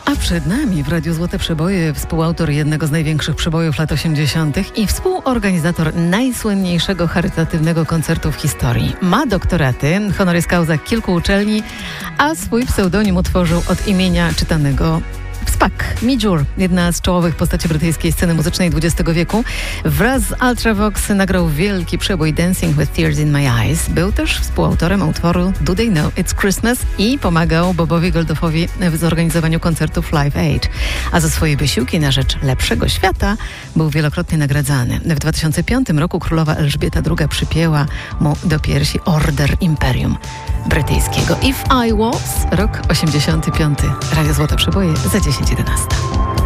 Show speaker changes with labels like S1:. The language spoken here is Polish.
S1: A przed nami w Radiu Złote Przeboje współautor jednego z największych przebojów lat 80. i współorganizator najsłynniejszego charytatywnego koncertu w historii. Ma doktoraty, honoris causa kilku uczelni, a swój pseudonim utworzył od imienia czytanego Spack. Midjour, jedna z czołowych postaci brytyjskiej sceny muzycznej XX wieku, wraz z Ultravox nagrał wielki przebój Dancing with Tears in My Eyes. Był też współautorem utworu Do They Know It's Christmas i pomagał Bobowi Geldoffowi w zorganizowaniu koncertów Live Aid. A za swoje wysiłki na rzecz lepszego świata był wielokrotnie nagradzany. W 2005 roku królowa Elżbieta II przypięła mu do piersi Order Imperium Brytyjskiego. If I Was, rok 85. Radio Złote Przeboje za 10:11.